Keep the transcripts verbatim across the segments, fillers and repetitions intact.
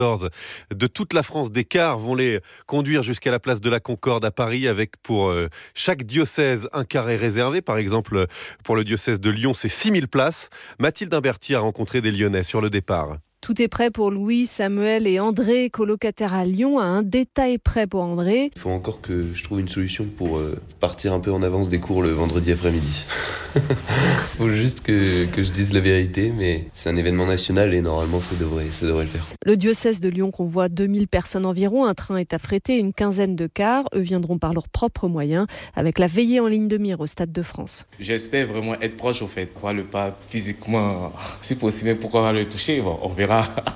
de toute la France. Des cars vont les conduire jusqu'à la place de la Concorde à Paris avec pour euh, chaque diocèse un carré réservé. Par exemple, pour le diocèse de Lyon, c'est six mille places. Mathilde Imberti a rencontré des Lyonnais sur le départ. Tout est prêt pour Louis, Samuel et André, colocataires à Lyon. Un détail prêt pour André. Il faut encore que je trouve une solution pour euh, partir un peu en avance des cours le vendredi après-midi. Il faut juste que, que je dise la vérité, mais c'est un événement national et normalement ça devrait, ça devrait le faire. Le diocèse de Lyon convoie deux mille personnes environ. Un train est affrété, une quinzaine de cars. Eux viendront par leurs propres moyens, avec la veillée en ligne de mire au Stade de France. J'espère vraiment être proche au fait, voir le pape physiquement, si possible, pourquoi le toucher, bon, on verra.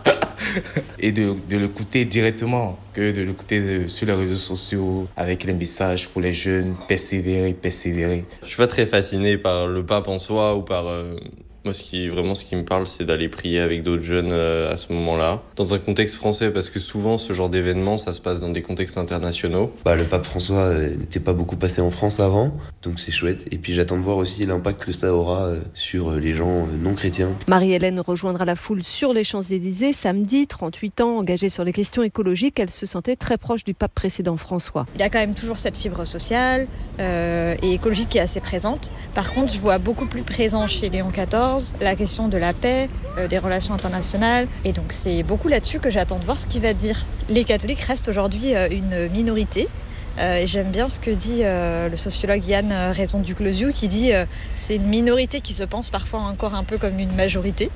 Et de, de l'écouter directement que de l'écouter de, sur les réseaux sociaux avec les messages pour les jeunes, persévérer, persévérer. Je suis pas très fasciné par le pape en soi ou par... Euh... Moi, ce qui, vraiment, ce qui me parle, c'est d'aller prier avec d'autres jeunes euh, à ce moment-là. Dans un contexte français, parce que souvent, ce genre d'événement, ça se passe dans des contextes internationaux. Bah, le pape François n'était pas beaucoup passé en France avant, donc c'est chouette. Et puis j'attends de voir aussi l'impact que ça aura euh, sur les gens euh, non chrétiens. Marie-Hélène rejoindra la foule sur les Champs-Élysées samedi. trente-huit ans, engagée sur les questions écologiques, elle se sentait très proche du pape précédent François. Il a quand même toujours cette fibre sociale euh, et écologique qui est assez présente. Par contre, je vois beaucoup plus présent chez Léon quatorze la question de la paix, euh, des relations internationales. Et donc c'est beaucoup là-dessus que j'attends de voir ce qu'il va dire. Les catholiques restent aujourd'hui euh, une minorité. Euh, et j'aime bien ce que dit euh, le sociologue Yann Raison-Duclosiou, qui dit euh, c'est une minorité qui se pense parfois encore un peu comme une majorité.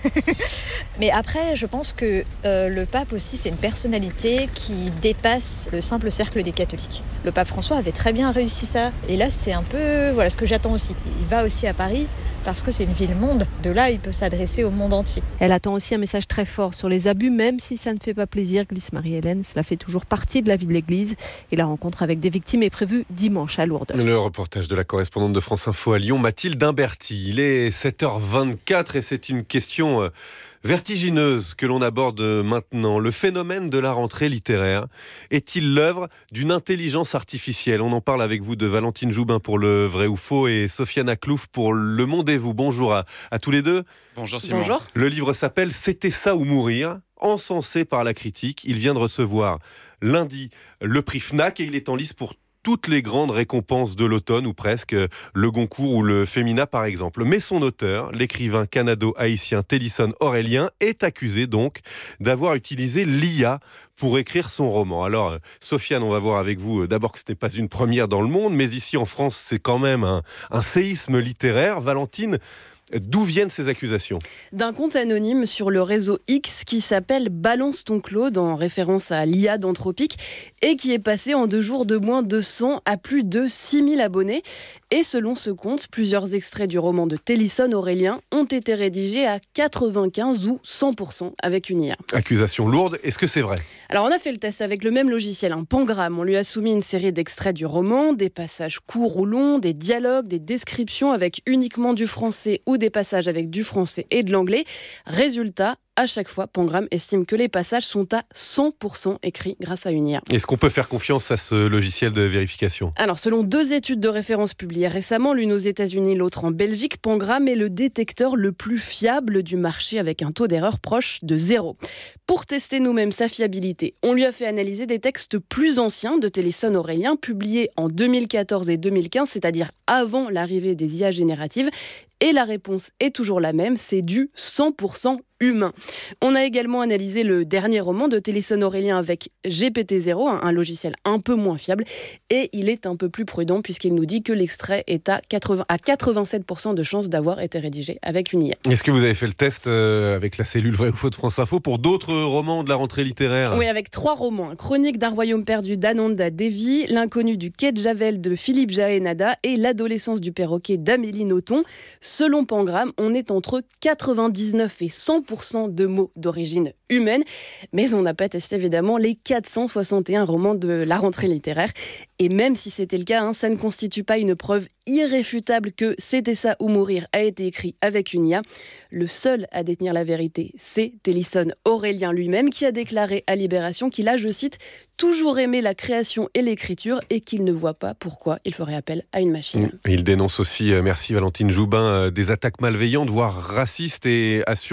Mais après, je pense que euh, le pape aussi, c'est une personnalité qui dépasse le simple cercle des catholiques. Le pape François avait très bien réussi ça. Et là, c'est un peu voilà ce que j'attends aussi. Il va aussi à Paris, parce que c'est une ville-monde. De là, il peut s'adresser au monde entier. Elle attend aussi un message très fort sur les abus, même si ça ne fait pas plaisir, glisse Marie-Hélène. Cela fait toujours partie de la vie de l'Église. Et la rencontre avec des victimes est prévue dimanche à Lourdes. Le reportage de la correspondante de France Info à Lyon, Mathilde Imberti. Il est sept heures vingt-quatre et c'est une question vertigineuse que l'on aborde maintenant. Le phénomène de la rentrée littéraire est-il l'œuvre d'une intelligence artificielle ? On en parle avec vous de Valentine Joubin pour Le Vrai ou Faux et Sofiane Aklouf pour Le Monde et vous. Bonjour à, à tous les deux. Bonjour Simon. Bonjour. Le livre s'appelle « C'était ça ou mourir », encensé par la critique. Il vient de recevoir lundi le prix Fnac et il est en lice pour toutes les grandes récompenses de l'automne, ou presque, le Goncourt ou le Femina par exemple. Mais son auteur, l'écrivain canado-haïtien Télisson Aurélien, est accusé donc d'avoir utilisé l'I A pour écrire son roman. Alors, Sofiane, on va voir avec vous d'abord que ce n'est pas une première dans le monde, mais ici en France, c'est quand même un, un séisme littéraire. Valentine, d'où viennent ces accusations ? D'un compte anonyme sur le réseau X qui s'appelle Balance ton Claude, en référence à l'I A d'Anthropique, et qui est passé en deux jours de moins de cent à plus de six mille abonnés. Et selon ce compte, plusieurs extraits du roman de Télisson Aurélien ont été rédigés à quatre-vingt-quinze ou cent pour cent avec une I A. Accusation lourde, est-ce que c'est vrai ? Alors on a fait le test avec le même logiciel, un Pangramme. On lui a soumis une série d'extraits du roman, des passages courts ou longs, des dialogues, des descriptions avec uniquement du français ou des passages avec du français et de l'anglais. Résultat, à chaque fois, Pangramme estime que les passages sont à cent pour cent écrits grâce à une I A. Est-ce qu'on peut faire confiance à ce logiciel de vérification ? Alors, selon deux études de référence publiées récemment, l'une aux États-Unis, l'autre en Belgique, Pangramme est le détecteur le plus fiable du marché avec un taux d'erreur proche de zéro. Pour tester nous-mêmes sa fiabilité, on lui a fait analyser des textes plus anciens de Télisson Aurélien, publiés en deux mille quatorze et deux mille quinze, c'est-à-dire avant l'arrivée des I A génératives. Et la réponse est toujours la même, c'est du cent pour cent humain. On a également analysé le dernier roman de Télisson Aurélien avec G P T zéro, un logiciel un peu moins fiable, et il est un peu plus prudent puisqu'il nous dit que l'extrait est à, quatre-vingts, à quatre-vingt-sept pour cent de chances d'avoir été rédigé avec une I A. Est-ce que vous avez fait le test euh, avec la cellule Vrai ou Faux de France Info pour d'autres romans de la rentrée littéraire ? Oui, avec trois romans. Chronique d'un royaume perdu d'Ananda Devi, L'inconnu du quai de Javel de Philippe Jaénada et L'adolescence du perroquet d'Amélie Nothomb. Selon Pangramme, on est entre quatre-vingt-dix-neuf et cent pour cent de mots d'origine humaine, mais on n'a pas testé évidemment les quatre cent soixante et un romans de la rentrée littéraire. Et même si c'était le cas, hein, ça ne constitue pas une preuve irréfutable que C'était ça ou mourir a été écrit avec une I A. Le seul à détenir la vérité, c'est Télisson Aurélien lui-même, qui a déclaré à Libération qu'il a, je cite, toujours aimé la création et l'écriture et qu'il ne voit pas pourquoi il ferait appel à une machine. Il dénonce aussi, merci Valentine Joubin, des attaques malveillantes, voire racistes, et assure préparer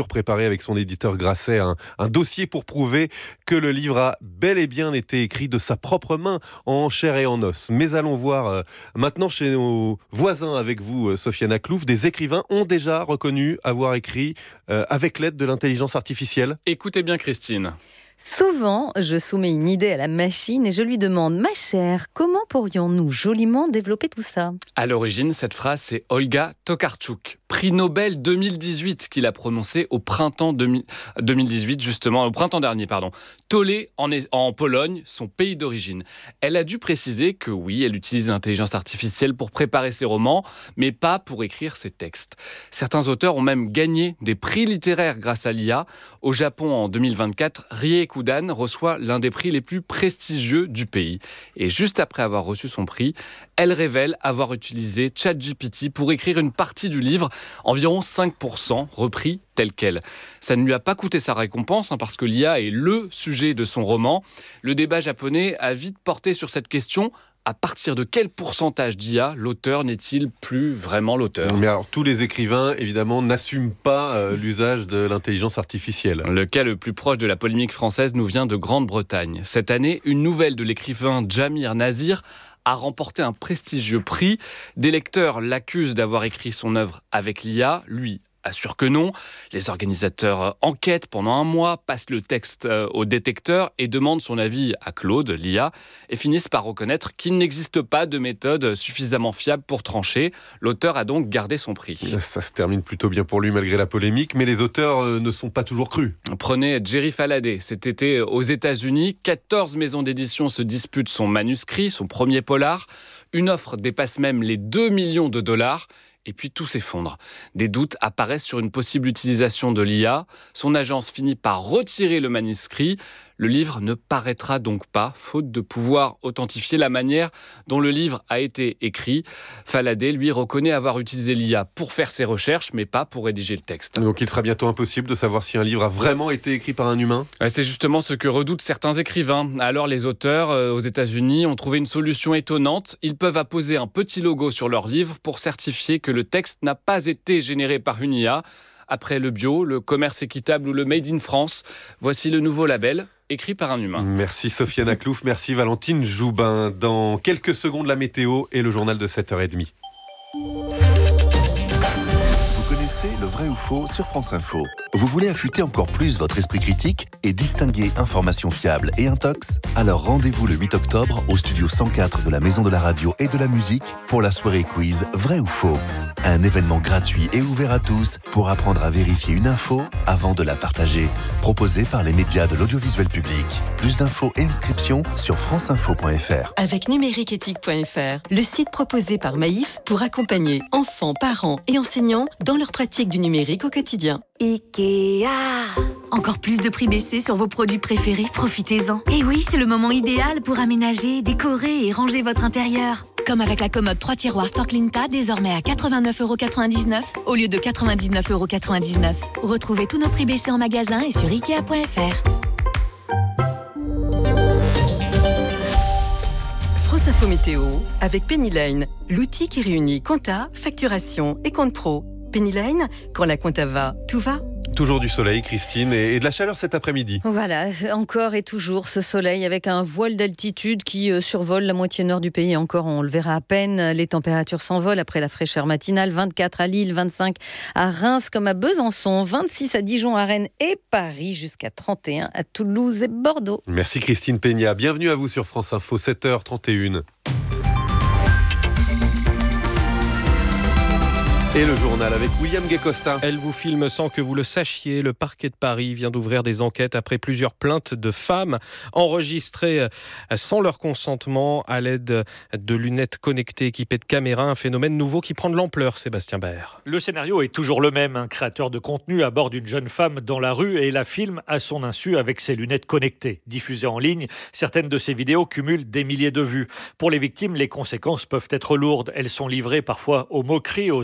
avec son éditeur Grasset un, un dossier pour prouver que le livre a bel et bien été écrit de sa propre main, en chair et en os. Mais allons voir euh, maintenant chez nos voisins avec vous, euh, Sofiane Aklouf, des écrivains ont déjà reconnu avoir écrit euh, avec l'aide de l'intelligence artificielle. Écoutez bien Christine. Souvent, je soumets une idée à la machine et je lui demande « Ma chère, comment pourrions-nous joliment développer tout ça ?» À l'origine, cette phrase, c'est Olga Tokarczuk, prix Nobel deux mille dix-huit, qu'il a prononcé au printemps deux mille dix-huit, justement, au printemps dernier, pardon. Tolé, en, en Pologne, son pays d'origine. Elle a dû préciser que oui, elle utilise l'intelligence artificielle pour préparer ses romans, mais pas pour écrire ses textes. Certains auteurs ont même gagné des prix littéraires grâce à l'I A. Au Japon, en deux mille vingt-quatre, Rie Kudan reçoit l'un des prix les plus prestigieux du pays. Et juste après avoir reçu son prix, elle révèle avoir utilisé ChatGPT pour écrire une partie du livre, environ cinq pour cent repris tel quel. Ça ne lui a pas coûté sa récompense, hein, parce que l'I A est le sujet de son roman. Le débat japonais a vite porté sur cette question. À partir de quel pourcentage d'I A l'auteur n'est-il plus vraiment l'auteur ? Mais alors, tous les écrivains, évidemment, n'assument pas euh, l'usage de l'intelligence artificielle. Le cas le plus proche de la polémique française nous vient de Grande-Bretagne. Cette année, une nouvelle de l'écrivain Jamir Nazir a remporté un prestigieux prix. Des lecteurs l'accusent d'avoir écrit son œuvre avec l'I A. Lui assure que non. Les organisateurs enquêtent pendant un mois, passent le texte au détecteur et demandent son avis à Claude, l'I A, et finissent par reconnaître qu'il n'existe pas de méthode suffisamment fiable pour trancher. L'auteur a donc gardé son prix. Ça se termine plutôt bien pour lui malgré la polémique, mais les auteurs ne sont pas toujours crus. Prenez Jerry Faladay. Cet été, aux États-Unis, quatorze maisons d'édition se disputent son manuscrit, son premier polar. Une offre dépasse même les deux millions de dollars. Et puis tout s'effondre. Des doutes apparaissent sur une possible utilisation de l'I A. Son agence finit par retirer le manuscrit. Le livre ne paraîtra donc pas, faute de pouvoir authentifier la manière dont le livre a été écrit. Faladay, lui, reconnaît avoir utilisé l'I A pour faire ses recherches, mais pas pour rédiger le texte. Donc il sera bientôt impossible de savoir si un livre a vraiment été écrit par un humain ? C'est justement ce que redoutent certains écrivains. Alors les auteurs, euh, aux États-Unis, ont trouvé une solution étonnante. Ils peuvent apposer un petit logo sur leur livre pour certifier que le texte n'a pas été généré par une I A. Après le bio, le commerce équitable ou le Made in France, voici le nouveau label écrit par un humain. Merci Sofiane Aklouf, merci Valentine Joubin. Dans quelques secondes, la météo et le journal de sept heures trente. Vous connaissez le vrai ou faux sur France Info. Vous voulez affûter encore plus votre esprit critique et distinguer information fiable et intox ? Alors rendez-vous le huit octobre au studio cent quatre de la Maison de la Radio et de la Musique pour la soirée quiz Vrai ou Faux. Un événement gratuit et ouvert à tous pour apprendre à vérifier une info avant de la partager. Proposé par les médias de l'audiovisuel public. Plus d'infos et inscriptions sur franceinfo point f r. Avec numériqueéthique point f r, le site proposé par Maïf pour accompagner enfants, parents et enseignants dans leur pratique du numérique au quotidien. Ikea. Encore plus de prix baissés sur vos produits préférés, profitez-en. Et oui, c'est le moment idéal pour aménager, décorer et ranger votre intérieur. Comme avec la commode trois tiroirs Storklinta, désormais à quatre-vingt-neuf euros quatre-vingt-dix-neuf au lieu de quatre-vingt-dix-neuf euros quatre-vingt-dix-neuf. Retrouvez tous nos prix baissés en magasin et sur ikea point f r. France Info Météo avec Penny Lane, l'outil qui réunit compta, facturation et compte pro. Penny Lane, quand la compta va, tout va. Toujours du soleil, Christine, et de la chaleur cet après-midi. Voilà, encore et toujours ce soleil avec un voile d'altitude qui survole la moitié nord du pays. Encore, on le verra à peine. Les températures s'envolent après la fraîcheur matinale. vingt-quatre à Lille, vingt-cinq à Reims comme à Besançon, vingt-six à Dijon, à Rennes et Paris, jusqu'à trente et un à Toulouse et Bordeaux. Merci Christine Peña. Bienvenue à vous sur France Info, sept heures trente et une. Et le journal avec William Gay-Costa. Elle vous filme sans que vous le sachiez. Le parquet de Paris vient d'ouvrir des enquêtes après plusieurs plaintes de femmes enregistrées sans leur consentement à l'aide de lunettes connectées équipées de caméras. Un phénomène nouveau qui prend de l'ampleur, Sébastien Baer. Le scénario est toujours le même. Un créateur de contenu aborde une jeune femme dans la rue et la filme à son insu avec ses lunettes connectées. Diffusées en ligne, certaines de ces vidéos cumulent des milliers de vues. Pour les victimes, les conséquences peuvent être lourdes. Elles sont livrées parfois aux moqueries, aux insultes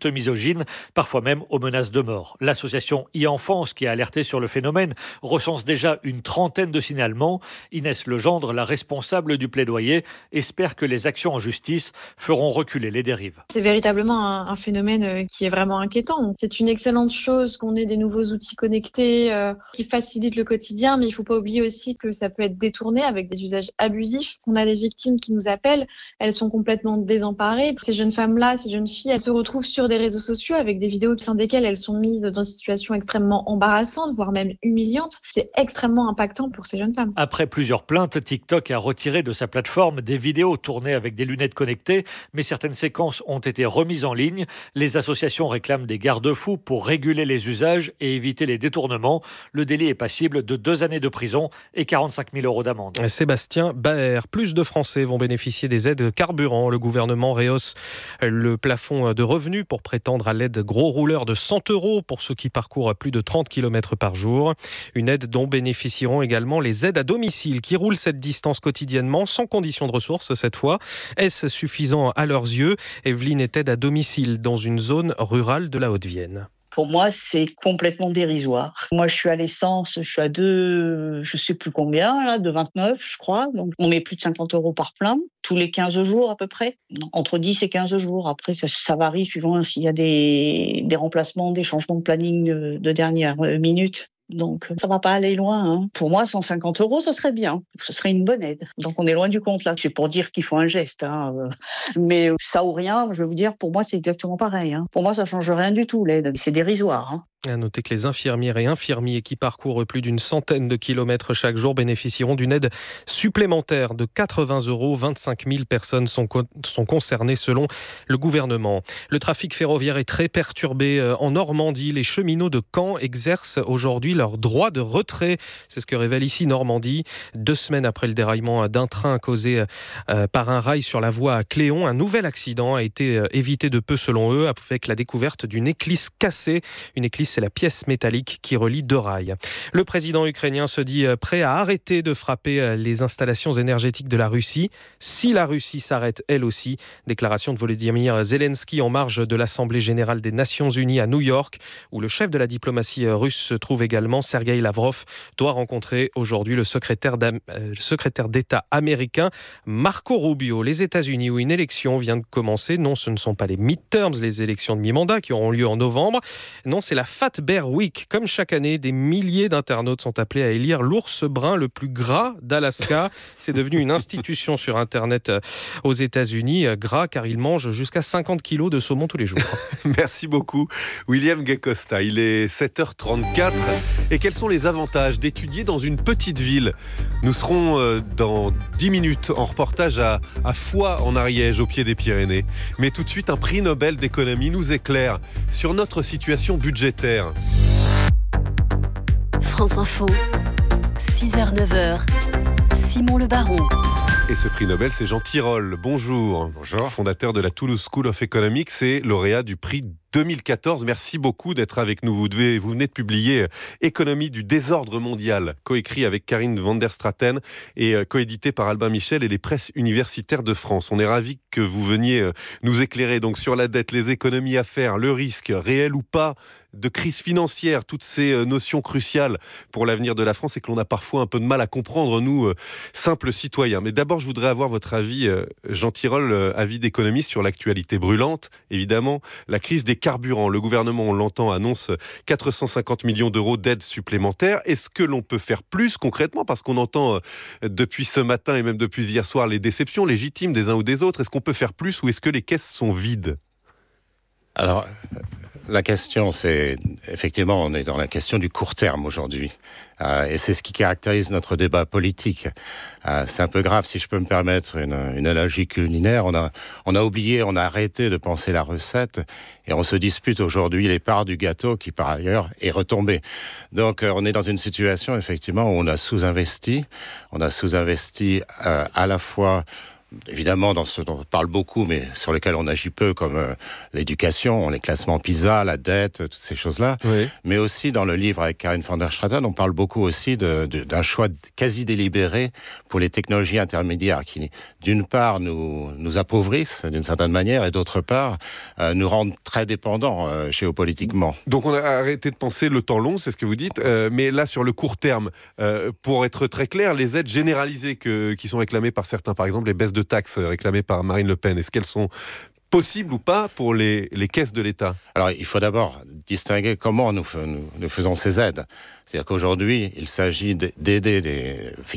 d'insultes misogynes, parfois même aux menaces de mort. L'association e-Enfance, qui a alerté sur le phénomène, recense déjà une trentaine de signalements. Inès Legendre, la responsable du plaidoyer, espère que les actions en justice feront reculer les dérives. C'est véritablement un, un phénomène qui est vraiment inquiétant. C'est une excellente chose qu'on ait des nouveaux outils connectés euh, qui facilitent le quotidien, mais il ne faut pas oublier aussi que ça peut être détourné avec des usages abusifs. On a des victimes qui nous appellent, elles sont complètement désemparées. Ces jeunes femmes-là, ces jeunes filles, elles se retrouvent sur des réseaux sociaux avec des vidéos au sein desquelles elles sont mises dans des situations extrêmement embarrassantes, voire même humiliantes. C'est extrêmement impactant pour ces jeunes femmes. Après plusieurs plaintes, TikTok a retiré de sa plateforme des vidéos tournées avec des lunettes connectées, mais certaines séquences ont été remises en ligne. Les associations réclament des garde-fous pour réguler les usages et éviter les détournements. Le délit est passible de deux années de prison et quarante-cinq mille euros d'amende. Sébastien Baer. Plus de Français vont bénéficier des aides carburant. Le gouvernement rehausse le plafond de revenus pour prétendre à l'aide gros rouleur de cent euros pour ceux qui parcourent plus de trente kilomètres par jour. Une aide dont bénéficieront également les aides à domicile qui roulent cette distance quotidiennement sans condition de ressources cette fois. Est-ce suffisant à leurs yeux? Evelyne est aide à domicile dans une zone rurale de la Haute-Vienne. Pour moi, c'est complètement dérisoire. Moi, je suis à l'essence, je suis à deux, je sais plus combien, là, de vingt-neuf, je crois. Donc, on met plus de cinquante euros par plein, tous les quinze jours à peu près. Entre dix et quinze jours. Après, ça, ça varie suivant s'il y a des, des remplacements, des changements de planning de, de dernière minute. Donc, ça va pas aller loin. Hein. Pour moi, cent cinquante euros, ce serait bien. Ce serait une bonne aide. Donc, on est loin du compte, là. C'est pour dire qu'il faut un geste. Hein. Mais ça ou rien, je vais vous dire, pour moi, c'est exactement pareil. Hein. Pour moi, ça change rien du tout, l'aide. C'est dérisoire. Hein. À noter que les infirmières et infirmiers qui parcourent plus d'une centaine de kilomètres chaque jour bénéficieront d'une aide supplémentaire de quatre-vingts euros. vingt-cinq mille personnes sont, co- sont concernées selon le gouvernement. Le trafic ferroviaire est très perturbé en Normandie. Les cheminots de Caen exercent aujourd'hui leur droit de retrait. C'est ce que révèle ici Normandie. Deux semaines après le déraillement d'un train causé par un rail sur la voie à Cléon, un nouvel accident a été évité de peu selon eux avec la découverte d'une éclisse cassée. Une éclisse, c'est la pièce métallique qui relie deux rails. Le président ukrainien se dit prêt à arrêter de frapper les installations énergétiques de la Russie si la Russie s'arrête elle aussi. Déclaration de Volodymyr Zelensky en marge de l'Assemblée générale des Nations unies à New York, où le chef de la diplomatie russe se trouve également. Sergueï Lavrov doit rencontrer aujourd'hui le secrétaire, euh, le secrétaire d'État américain Marco Rubio. Les États-Unis, où une élection vient de commencer. Non, ce ne sont pas les midterms, les élections de mi-mandat qui auront lieu en novembre. Non, c'est la Fat Bear Week. Comme chaque année, des milliers d'internautes sont appelés à élire l'ours brun le plus gras d'Alaska. C'est devenu une institution sur Internet aux États-Unis. Gras car il mange jusqu'à cinquante kilos de saumon tous les jours. Merci beaucoup, William Gacosta. Il est sept heures trente-quatre. Et quels sont les avantages d'étudier dans une petite ville? Nous serons dans dix minutes en reportage à, à Foix en Ariège, au pied des Pyrénées. Mais tout de suite, un prix Nobel d'économie nous éclaire sur notre situation budgétaire. France Info, six heures neuf heures, Simon Le Baron. Et ce prix Nobel, c'est Jean Tirole. Bonjour. Bonjour. Fondateur de la Toulouse School of Economics et lauréat du prix deux mille quatorze. Merci beaucoup d'être avec nous. Vous, devez, vous venez de publier Économie du désordre mondial, coécrit avec Karine van der Straten et coédité par Albin Michel et les presses universitaires de France. On est ravis que vous veniez nous éclairer donc sur la dette, les économies à faire, le risque, réel ou pas, de crise financière, toutes ces notions cruciales pour l'avenir de la France et que l'on a parfois un peu de mal à comprendre, nous, simples citoyens. Mais d'abord, je voudrais avoir votre avis, Jean Tirole, avis d'économiste sur l'actualité brûlante, évidemment, la crise des carburants. Le gouvernement, on l'entend, annonce quatre cent cinquante millions d'euros d'aide supplémentaire. Est-ce que l'on peut faire plus concrètement? Parce qu'on entend depuis ce matin et même depuis hier soir les déceptions légitimes des uns ou des autres. Est-ce qu'on peut faire plus ou est-ce que les caisses sont vides? Alors, la question, c'est effectivement, on est dans la question du court terme aujourd'hui. Euh, et c'est ce qui caractérise notre débat politique. Euh, c'est un peu grave, si je peux me permettre une, une analogie culinaire. On a, on a oublié, on a arrêté de penser la recette et on se dispute aujourd'hui les parts du gâteau qui, par ailleurs, est retombé. Donc, euh, on est dans une situation, effectivement, où on a sous-investi. On a sous-investi euh, à la fois évidemment dans ce dont on parle beaucoup, mais sur lesquels on agit peu, comme euh, l'éducation, les classements PISA, la dette, toutes ces choses-là. Oui. Mais aussi dans le livre avec Karin van der Straten, on parle beaucoup aussi de, de, d'un choix quasi délibéré pour les technologies intermédiaires qui, d'une part, nous, nous appauvrissent d'une certaine manière et d'autre part, euh, nous rendent très dépendants euh, géopolitiquement. Donc on a arrêté de penser le temps long, c'est ce que vous dites, euh, mais là sur le court terme, euh, pour être très clair, les aides généralisées que, qui sont réclamées par certains, par exemple les baisses de taxes réclamées par Marine Le Pen, est-ce qu'elles sont possibles ou pas pour les, les caisses de l'État ? Alors il faut d'abord distinguer comment nous, nous, nous faisons ces aides. C'est-à-dire qu'aujourd'hui, il s'agit d'aider des